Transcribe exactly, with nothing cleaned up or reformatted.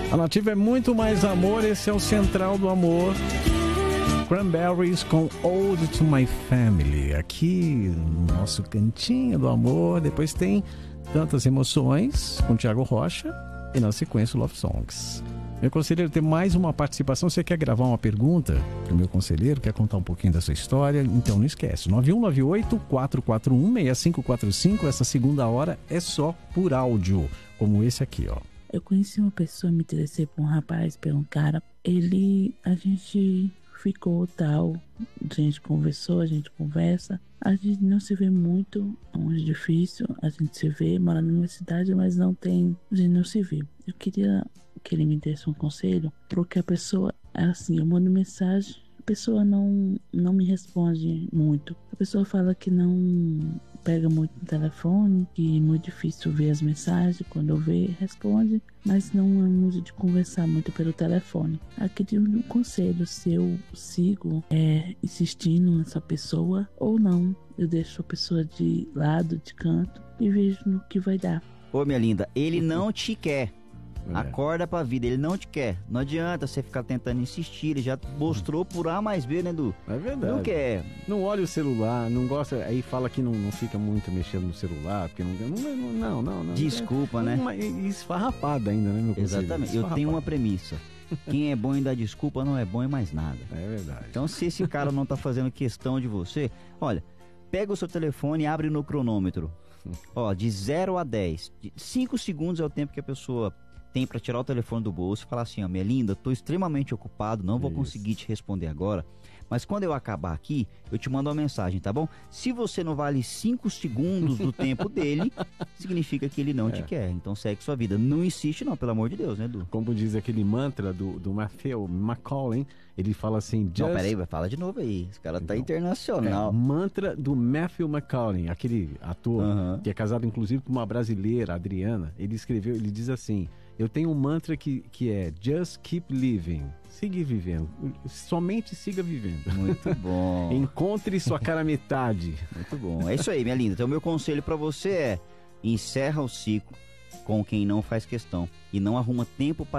A Nativa é muito mais amor, esse é o Central do Amor. Cranberries com Ode to My Family, aqui no nosso cantinho do amor. Depois tem Tantas Emoções com Thiago Rocha e na sequência Love Songs. Meu conselheiro, tem mais uma participação. Você quer gravar uma pergunta para o meu conselheiro? Quer contar um pouquinho da sua história? Então não esquece, nove um nove oito, quatro quatro um, seis cinco quatro cinco. Essa segunda hora é só por áudio, como esse aqui, ó. Eu conheci uma pessoa, me interessei por um rapaz, por um cara. Ele, a gente ficou tal, a gente conversou, a gente conversa. A gente não se vê muito, é muito difícil. A gente se vê, mora na mesma cidade, mas não tem, a gente não se vê. Eu queria que ele me desse um conselho, porque a pessoa, assim, eu mando mensagem, a pessoa não, não me responde muito. A pessoa fala que não pega muito no telefone, que é muito difícil ver as mensagens, quando eu ver, responde, mas não é muito de conversar muito pelo telefone. Aqui tem um conselho, se eu sigo é, insistindo nessa pessoa ou não. Eu deixo a pessoa de lado, de canto e vejo no que vai dar. Ô, minha linda, ele não te quer. É. Acorda pra vida, ele não te quer. Não adianta você ficar tentando insistir, ele já mostrou por A mais B, né, Edu? É verdade. Não quer. Não olha o celular, não gosta, aí fala que não, não fica muito mexendo no celular, porque não... Não, não, não. não Desculpa, é, né? Uma, e esfarrapada ainda, né, meu conselho? Exatamente. Eu tenho uma premissa. Quem é bom em dar desculpa não é bom em mais nada. É verdade. Então, se esse cara não tá fazendo questão de você, olha, pega o seu telefone e abre no cronômetro. Ó, de zero a dez. cinco segundos é o tempo que a pessoa tem para tirar o telefone do bolso e falar assim, ó, minha linda, tô extremamente ocupado, não vou Isso. conseguir te responder agora, mas quando eu acabar aqui, eu te mando uma mensagem, tá bom? Se você não vale cinco segundos do tempo dele, significa que ele não É. te quer, então segue sua vida. Não insiste não, pelo amor de Deus, né, Edu? Como diz aquele mantra do, do Matthew McCollum, ele fala assim... Não, Just... peraí, fala de novo aí, esse cara tá Então, internacional. É, mantra do Matthew McCollum, aquele ator Uhum. que é casado inclusive com uma brasileira, Adriana. Ele escreveu, ele diz assim, eu tenho um mantra que, que é Just keep living, siga vivendo, somente siga vivendo. Muito bom. Encontre sua cara metade. Muito bom. É isso aí, minha linda. Então, meu conselho pra você é: encerra o ciclo com quem não faz questão e não arruma tempo para